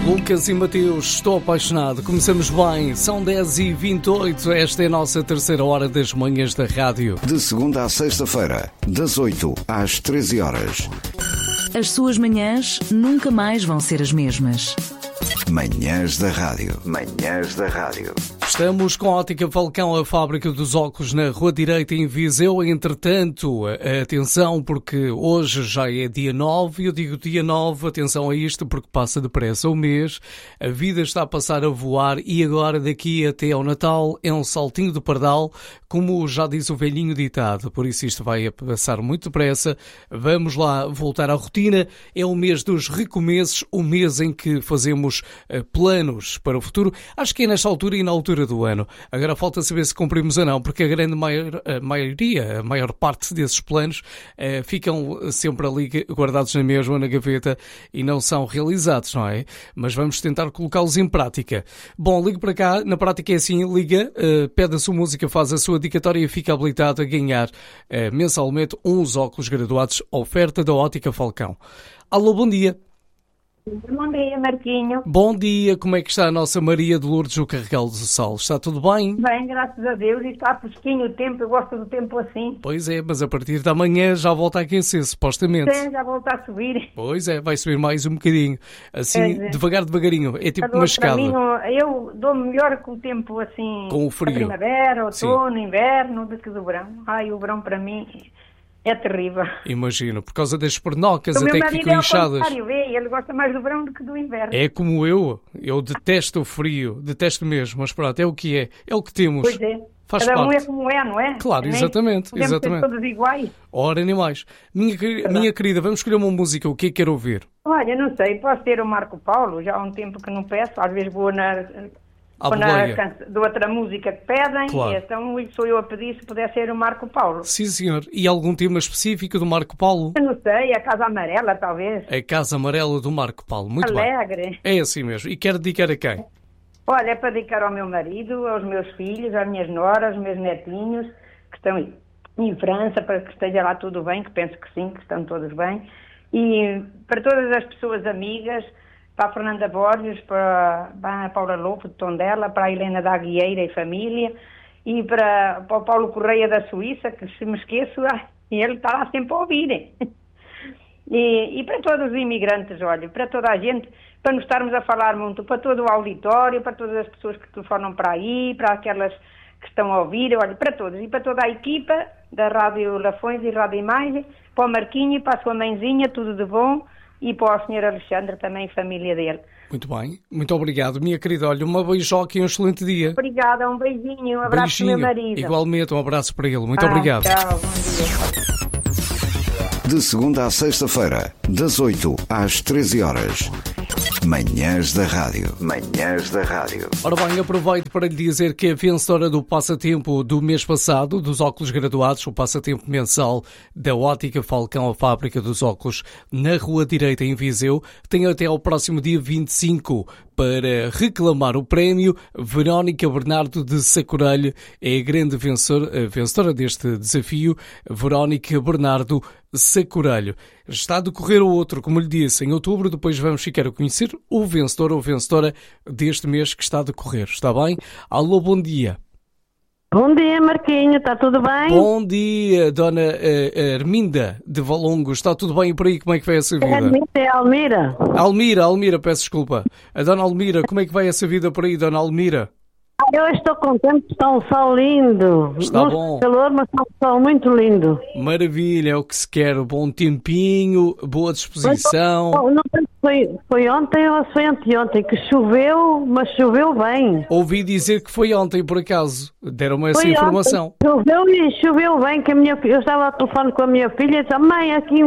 Lucas e Mateus, estou apaixonado. Começamos bem, são 10h28. Esta é a nossa terceira hora das manhãs da rádio. De segunda à sexta-feira, das 8 às 13 horas. As suas manhãs nunca mais vão ser as mesmas. Manhãs da rádio. Manhãs da rádio. Estamos com a Ótica Falcão, a fábrica dos óculos na Rua Direita em Viseu. Entretanto, atenção, porque hoje já é dia 9, eu digo dia 9, atenção a isto, porque passa depressa o mês, a vida está a passar a voar e agora daqui até ao Natal é um saltinho de pardal, como já diz o velhinho ditado, por isso isto vai passar muito depressa. Vamos lá voltar à rotina, é o mês dos recomeços, o mês em que fazemos planos para o futuro. Acho que é nesta altura e na altura do ano. Agora falta saber se cumprimos ou não, porque a grande maioria, a maior parte desses planos ficam sempre ali guardados na mesma, na gaveta, e não são realizados, não é? Mas vamos tentar colocá-los em prática. Bom, ligue para cá, na prática é assim, liga, pede a sua música, faz a sua dedicatória e fica habilitado a ganhar mensalmente uns óculos graduados, oferta da Ótica Falcão. Alô, bom dia. Bom dia, Marquinho. Bom dia, como é que está a nossa Maria de Lourdes, o Carregal do Sal? Está tudo bem? Bem, graças a Deus, e está fresquinho o tempo, eu gosto do tempo assim. Pois é, mas a partir da manhã já volta a aquecer, supostamente. Sim, já volta a subir. Pois é, vai subir mais um bocadinho, assim, devagarinho, é tipo uma escada. Para mim, eu dou-me melhor com o tempo assim, com o frio. Primavera, outono, inverno, do que do verão. Ai, o verão para mim é terrível. Imagino, por causa das pernocas o até que ficam inchadas. Ele gosta mais do verão do que do inverno. É como eu detesto o frio, detesto mesmo, mas pronto, é o que é o que temos. Pois é. Faz Cada parte. Um é como é, não é? Claro, exatamente. Podemos exatamente. ser todos iguais. Ora, nem mais. Minha querida, vamos escolher uma música, o que é que quer ouvir? Olha, não sei, posso ter o Marco Paulo, já há um tempo que não peço, às vezes vou de outra música que pedem, claro. E então sou eu a pedir se puder ser o Marco Paulo. Sim, senhor. E algum tema específico do Marco Paulo? Eu não sei, a Casa Amarela, talvez. A Casa Amarela do Marco Paulo, muito Alegre. bem. É assim mesmo. E quer dedicar a quem? Olha, é para dedicar ao meu marido, aos meus filhos, às minhas noras, aos meus netinhos, que estão em França, para que esteja lá tudo bem, que penso que sim, que estão todos bem. E para todas as pessoas amigas, para a Fernanda Borges, para a Paula Lopo de Tondela, para a Helena da Aguieira e família, e para o Paulo Correia da Suíça, que se me esqueço, ele está lá sempre a ouvir. E para todos os imigrantes, olha, para toda a gente, para nos estarmos a falar muito, para todo o auditório, para todas as pessoas que telefonam para aí, para aquelas que estão a ouvir, olha, para todos, e para toda a equipa da Rádio Lafões e Rádio Imagem, para o Marquinho e para a sua mãezinha, tudo de bom. E para o Sr. Alexandre também, família dele. Muito bem, muito obrigado, minha querida. Olha, uma beijoca e um excelente dia. Obrigada, um beijinho, um abraço para o meu marido. Igualmente, um abraço para ele. Muito obrigado. Tchau, bom dia. De segunda à sexta-feira, das 8 às 13 horas. Manhãs da rádio. Manhãs da rádio. Ora bem, aproveito para lhe dizer que a vencedora do passatempo do mês passado, dos óculos graduados, o passatempo mensal da Ótica Falcão, a fábrica dos óculos, na Rua Direita, em Viseu, tem até ao próximo dia 25 para reclamar o prémio. Verónica Bernardo de Sacurelho é a grande vencedora deste desafio. Verónica Bernardo Sacurelho. Está a decorrer o outro, como lhe disse, em outubro. Depois vamos ficar a conhecer o vencedor ou vencedora deste mês que está a decorrer. Está bem? Alô, bom dia. Bom dia, Marquinho, está tudo bem? Bom dia, dona Arminda de Valongo. Está tudo bem por aí? Como é que vai essa vida? É Almira. Almira, peço desculpa. A dona Almira, como é que vai essa vida por aí, dona Almira? Eu estou contente, está um sol lindo. Está bom. Calor, mas está um sol muito lindo. Maravilha, é o que se quer. Bom tempinho, boa disposição. Não sei se foi ontem ou se foi anteontem, que choveu, mas choveu bem. Ouvi dizer que foi ontem, por acaso. Deram-me essa informação. Choveu bem, que eu estava a telefone com a minha filha e disse, mãe, aqui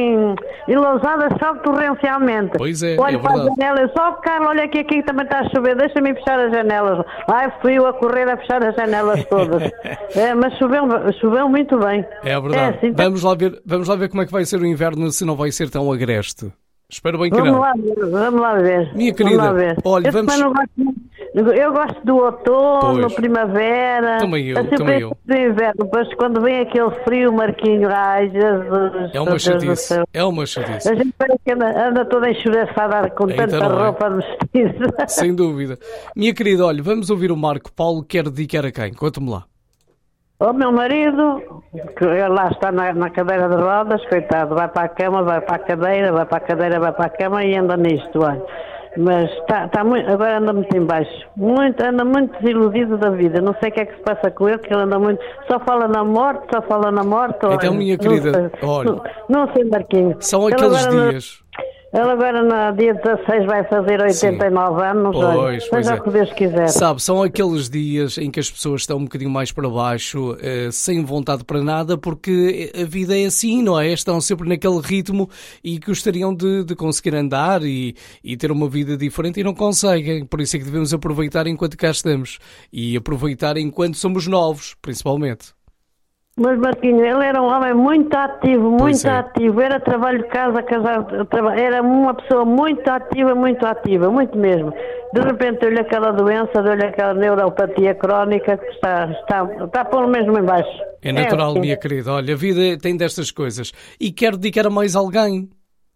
em Lousada chove torrencialmente. Pois é, olha é verdade. Para a janela, só Carla, olha aqui também está a chover, deixa-me fechar as janelas. Ai, fui eu a correr a fechar as janelas todas. Mas choveu muito bem. É verdade. Assim, vamos lá ver como é que vai ser o inverno, se não vai ser tão agreste. Espero bem que vamos não. Vamos lá ver. Minha querida, olha, Eu gosto do outono, Pois. primavera. Também eu, assim, também eu. Do inverno, depois quando vem aquele frio, Marquinho, ai Jesus. É uma meu Deus do chatice. céu. É uma chatice. A gente parece que anda toda enxureçada com Então tanta não é. roupa vestida. Sem dúvida. Minha querida, olha, vamos ouvir o Marco Paulo. Quer dedicar a quem? Conta-me lá. O meu marido, que lá está na cadeira de rodas, coitado, vai para a cama, vai para a cadeira, vai para a cadeira, vai para a cama e anda nisto, olha. Mas está muito, agora anda muito em baixo, anda muito desiludido da vida, não sei o que é que se passa com ele, que ele anda muito, só fala na morte. Então, minha querida, olha, não sei, Marquinhos. são Ele aqueles agora dias... Ele agora no dia 16 vai fazer 89 anos, olha, seja o que Deus quiser. Sabe, são aqueles dias em que as pessoas estão um bocadinho mais para baixo, sem vontade para nada, porque a vida é assim, não é? Estão sempre naquele ritmo e gostariam de conseguir andar e ter uma vida diferente e não conseguem. Por isso é que devemos aproveitar enquanto cá estamos e aproveitar enquanto somos novos, principalmente. Mas Marquinhos, ele era um homem muito ativo, Pois é. ativo. Era trabalho de casa, era uma pessoa muito ativa, muito mesmo. De repente deu-lhe aquela doença, deu-lhe aquela neuropatia crónica que está pelo mesmo em baixo. É natural, assim. minha querida. Olha, a vida tem destas coisas. E quero dedicar a mais alguém.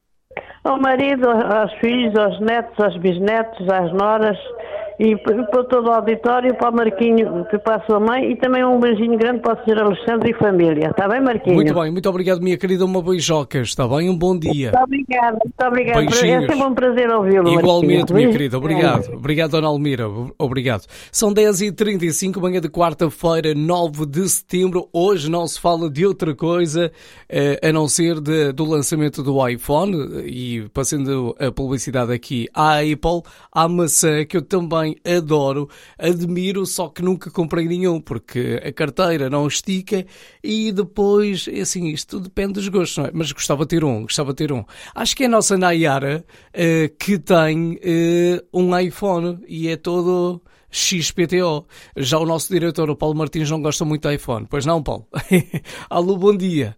Ao marido, aos filhos, aos netos, aos bisnetos, às noras e para todo o auditório, para o Marquinho, que para a sua mãe e também um beijinho grande para o Sr. Alexandre e família. Está bem, Marquinho? Muito bem, muito obrigado, minha querida. Uma beijoca, está bem? Um bom dia. Muito obrigada. Beijinhos. É sempre um prazer ouvi-lo, Igualmente, Marquinho. minha querida. Obrigado. Obrigado, Dona Almira. Obrigado. São 10h35, manhã de quarta-feira, 9 de setembro. Hoje não se fala de outra coisa a não ser do lançamento do iPhone e passando a publicidade aqui à Apple, à maçã, que eu também adoro, admiro, só que nunca comprei nenhum, porque a carteira não estica e depois, assim, isto depende dos gostos, não é? Mas gostava de ter um. Acho que é a nossa Nayara que tem um iPhone e é todo XPTO. Já o nosso diretor, o Paulo Martins, não gosta muito de iPhone. Pois não, Paulo? Alô, bom dia.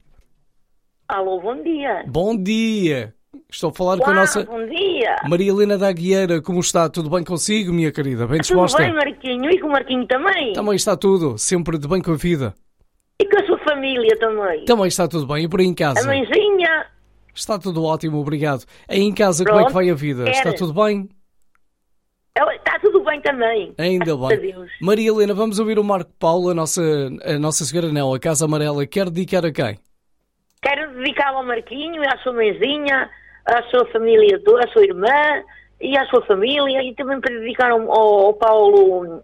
Alô, bom dia. Bom dia. Estou a falar com a nossa Bom dia. Maria Helena da Aguieira. Como está? Tudo bem consigo, minha querida? Bem disposta? Tudo bem, Marquinho? E com o Marquinho também? Também está tudo. Sempre de bem com a vida. E com a sua família também? Também está tudo bem. E por aí em casa? A mãezinha? Está tudo ótimo, obrado. Aí em casa, como é que vai a vida? Está tudo bem? Está tudo bem também. Ainda Graças a bem. Deus. Maria Helena, vamos ouvir o Marco Paulo, a nossa senhora não, a Casa Amarela. Quer dedicar a quem? Quero dedicá-lo ao Marquinho e à sua mãezinha, à sua família toda, à sua irmã e à sua família, e também para dedicar ao Paulo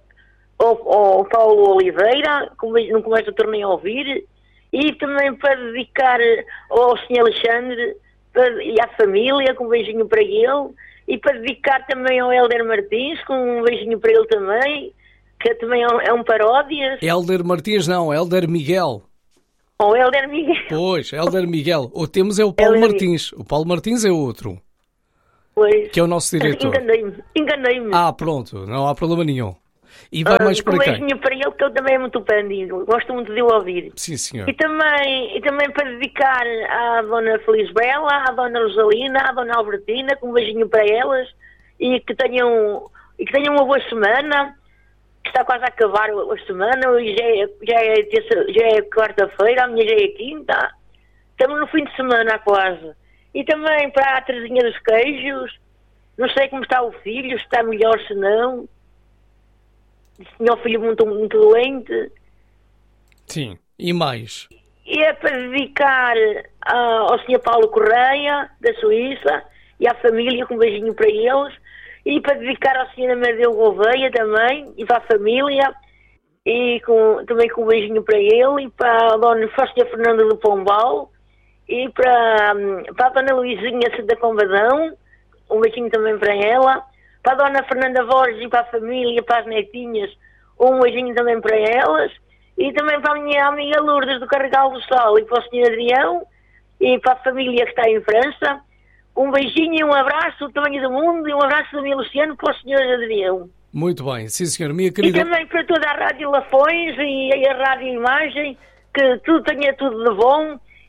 Oliveira, como não começo a torneio a ouvir, e também para dedicar ao Sr. Alexandre e à família, com um beijinho para ele, e para dedicar também ao Hélder Martins, com um beijinho para ele também, que também é um paródias. Hélder Martins não, Hélder Miguel. Ou Hélder Miguel. Pois, Hélder Miguel. O temos é o Paulo Hélder Martins. O Paulo Martins é outro, Pois. que é o nosso diretor. Enganei-me. Ah, pronto, não há problema nenhum. E vai mais para um quem? beijinho para ele, que ele também é muito pândido. Gosto muito de o ouvir. Sim, senhor. E também para dedicar à Dona Felisbela, à Dona Rosalina, à Dona Albertina, com um beijinho para elas, e que tenham uma boa semana, que está quase a acabar a semana, hoje já é quarta-feira, amanhã já é quinta, estamos no fim de semana quase. E também para a Terezinha dos Queijos, não sei como está o filho, se está melhor, se não. Tinha o filho muito doente. Sim, e mais? E é para dedicar ao Sr. Paulo Correia, da Suíça, e à família, com um beijinho para eles. E para dedicar ao Sr. Amadeu Gouveia também, e para a família, e também com um beijinho para ele, e para a Dona Sra. Fernanda do Pombal, e para a Dona Luizinha da Combadão, um beijinho também para ela. Para a Dona Fernanda Borges e para a família, para as netinhas, um beijinho também para elas. E também para a minha amiga Lourdes do Carregal do Sol e para o Sr. Adrião e para a família que está em França. Um beijinho e um abraço do tamanho do mundo e um abraço do meu Luciano para o Sr. Adrião. Muito bem, sim senhor, minha querida. E também para toda a Rádio Lafões e a Rádio Imagem, que tudo tenha tudo de bom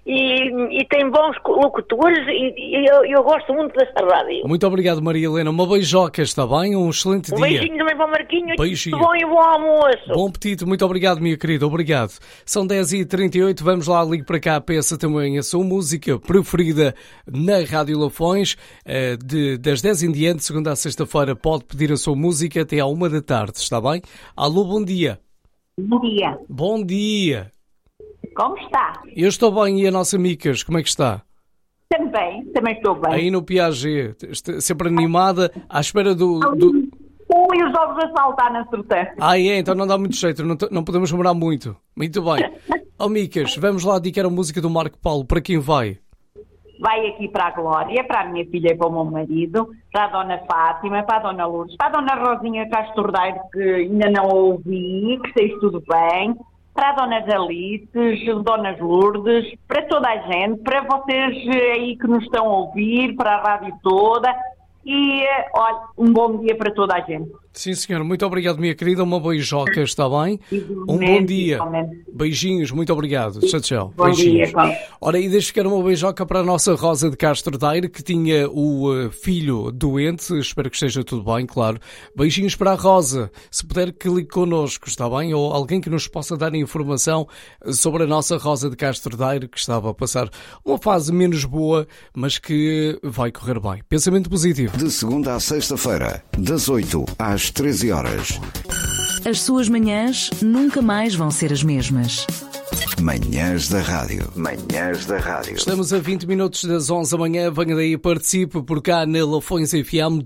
e tem bons locutores e eu gosto muito desta rádio. Muito obrigado, Maria Helena. Uma beijoca, está bem? Um excelente dia. Beijinho também para o Marquinhos. Beijinho. Bom e bom almoço. Bom apetite. Muito obrigado, minha querida. Obrigado. São 10h38. Vamos lá, ligue para cá. Peça também a sua música preferida na Rádio Lafões. Das 10 em diante, segunda a sexta-feira, pode pedir a sua música até à 1 da tarde. Está bem? Alô, bom dia. Bom dia. Bom dia. Como está? Eu estou bem. E a nossa Micas, como é que está? Também estou bem. Aí no Piaget, sempre animada, à espera do... E os ovos a saltar na surtã. Então não dá muito jeito, não podemos demorar muito. Muito bem. Micas, vamos lá dedicar a música do Marco Paulo. Para quem vai? Vai aqui para a Glória, para a minha filha e para o meu marido, para a Dona Fátima, para a Dona Lourdes, para a Dona Rosinha Castordeiro, que ainda não ouvi, que sei tudo bem, para a Dona Alices, Donas Lourdes, para toda a gente, para vocês aí que nos estão a ouvir, para a rádio toda. E, olha, um bom dia para toda a gente. Sim, senhora. Muito obrigado, minha querida. Uma beijoca, está bem? Um bom dia. Beijinhos, muito obrigado. Tchau, tchau. Bom Beijinhos. dia. Ora, e deixo ficar uma beijoca para a nossa Rosa de Castro Daire, que tinha o filho doente. Espero que esteja tudo bem, claro. Beijinhos para a Rosa. Se puder, que ligue connosco, está bem? Ou alguém que nos possa dar informação sobre a nossa Rosa de Castro Daire, que estava a passar uma fase menos boa, mas que vai correr bem. Pensamento positivo. De segunda à sexta-feira, das 8 às 13 horas. As suas manhãs nunca mais vão ser as mesmas. Manhãs da Rádio. Manhãs da Rádio. Estamos a 20 minutos das 11 da manhã. Venha daí, participe por cá na Lafões FM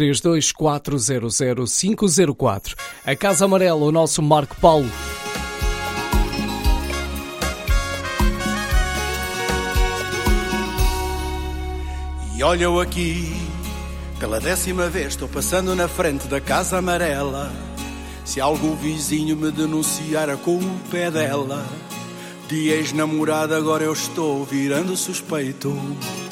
232400504. A Casa Amarela, o nosso Marco Paulo. E olha eu aqui, pela 10ª vez estou passando na frente da Casa Amarela. Se algum vizinho me denunciar com o pé dela, de ex-namorada agora eu estou virando suspeito.